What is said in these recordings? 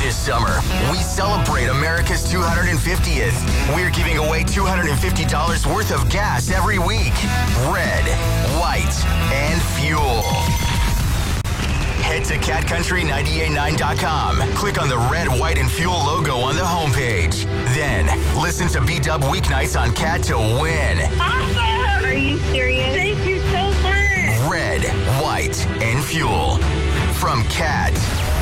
This summer, we celebrate America's 250th. We're giving away $250 worth of gas every week. Red, white, and fuel. Head to catcountry989.com. Click on the red, white, and fuel logo on the homepage. Then, listen to B-Dub weeknights on Cat to win. Awesome! Are you serious? Thank you so much. Red, white, and fuel. From Cat.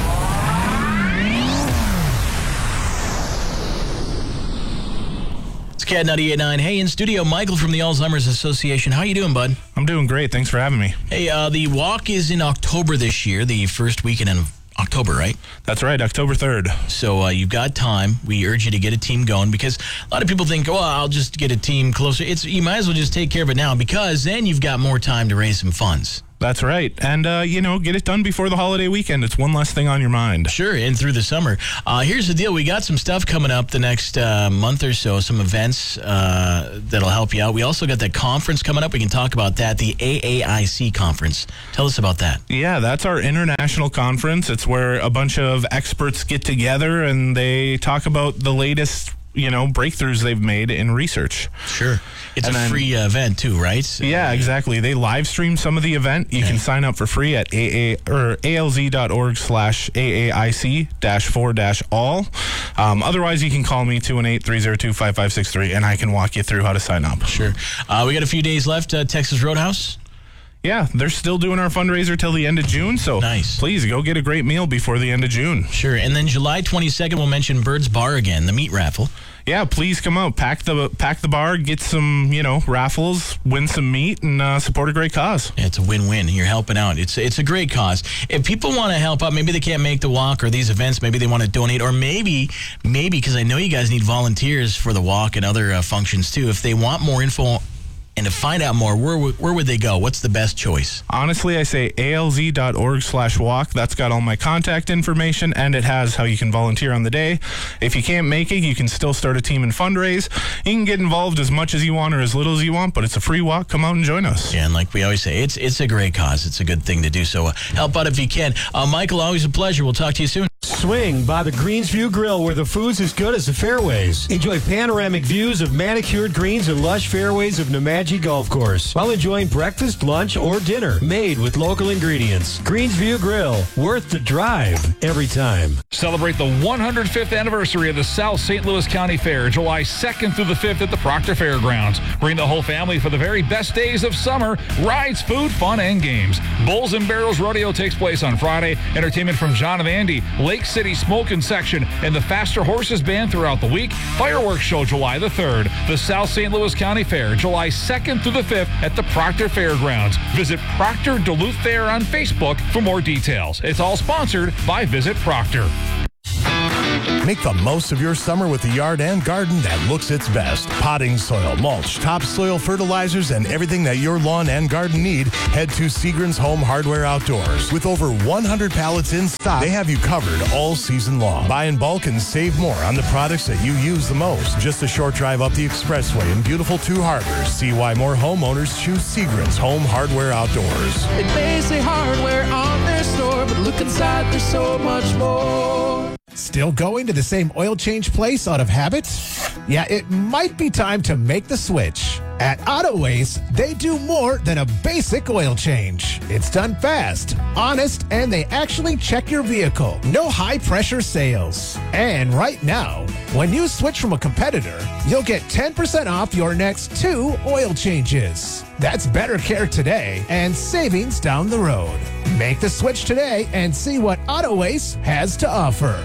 Cat 98.9. Hey, in studio, Michael from the Alzheimer's Association. How you doing, bud? I'm doing great. Thanks for having me. Hey, the walk is in October this year, the first weekend of October, right? That's right, October 3rd. So you've got time. We urge you to get a team going because a lot of people think, oh, I'll just get a team closer. You might as well just take care of it now because then you've got more time to raise some funds. That's right. And, get it done before the holiday weekend. It's one less thing on your mind. Sure, and through the summer. Here's the deal. We got some stuff coming up the next month or so, some events that'll help you out. We also got that conference coming up. We can talk about that, the AAIC conference. Tell us about that. Yeah, that's our international conference. It's where a bunch of experts get together and they talk about the latest breakthroughs they've made in research. Sure. It's a free event too, right? Yeah, exactly. They live stream some of the event. You can sign up for free at alz.org/AAIC-4-all. Otherwise, you can call me 218-302-5563 and I can walk you through how to sign up. Sure. We got a few days left. Texas Roadhouse. Yeah, they're still doing our fundraiser till the end of June, so nice. Please go get a great meal before the end of June. Sure, and then July 22nd, we'll mention Bird's Bar again, the meat raffle. Yeah, please come out, pack the bar, get some, raffles, win some meat, and support a great cause. Yeah, it's a win-win. You're helping out. It's a great cause. If people want to help out, maybe they can't make the walk or these events, maybe they want to donate, or maybe, because I know you guys need volunteers for the walk and other functions too, if they want more info and to find out more, where would they go? What's the best choice? Honestly, I say alz.org/walk. That's got all my contact information, and it has how you can volunteer on the day. If you can't make it, you can still start a team and fundraise. You can get involved as much as you want or as little as you want, but it's a free walk. Come out and join us. Yeah, and like we always say, it's a great cause. It's a good thing to do, so help out if you can. Michael, always a pleasure. We'll talk to you soon. Swing by the Greensview Grill where the food's as good as the fairways. Enjoy panoramic views of manicured greens and lush fairways of Nemadji Golf Course while enjoying breakfast, lunch, or dinner made with local ingredients. Greensview Grill, worth the drive every time. Celebrate the 105th anniversary of the South St. Louis County Fair, July 2nd through the 5th at the Proctor Fairgrounds. Bring the whole family for the very best days of summer. Rides, food, fun, and games. Bulls and Barrels Rodeo takes place on Friday. Entertainment from John and Andy. Lake City Smokin' Section and the Faster Horses Band throughout the week. Fireworks show July the 3rd. The South St. Louis County Fair, July 2nd through the 5th at the Proctor Fairgrounds. Visit Proctor Duluth Fair on Facebook for more details. It's all sponsored by Visit Proctor. Make the most of your summer with a yard and garden that looks its best. Potting soil, mulch, topsoil fertilizers, and everything that your lawn and garden need, head to Seagram's Home Hardware Outdoors. With over 100 pallets in stock, they have you covered all season long. Buy in bulk and save more on the products that you use the most. Just a short drive up the expressway in beautiful Two Harbors. See why more homeowners choose Seagram's Home Hardware Outdoors. It may say hardware on their store, but look inside, there's so much more. Still going to the same oil change place out of habit? Yeah, it might be time to make the switch. At Autoways, they do more than a basic oil change. It's done fast, honest, and they actually check your vehicle. No high-pressure sales. And right now, when you switch from a competitor, you'll get 10% off your next 2 oil changes. That's better care today and savings down the road. Make the switch today and see what Autoways has to offer.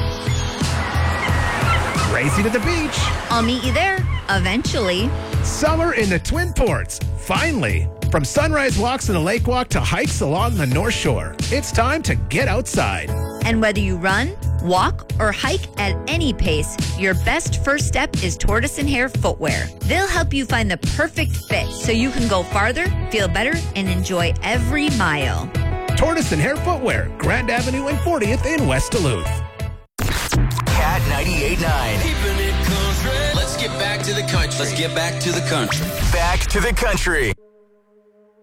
Racing to the beach. I'll meet you there, eventually. Summer in the Twin Ports, finally. From sunrise walks in the lake walk to hikes along the North Shore, it's time to get outside. And whether you run, walk, or hike at any pace, your best first step is Tortoise and Hare Footwear. They'll help you find the perfect fit so you can go farther, feel better, and enjoy every mile. Tortoise and Hare Footwear, Grand Avenue and 40th in West Duluth. Cat 98.9. Keeping it country. Let's get back to the country. Back to the country.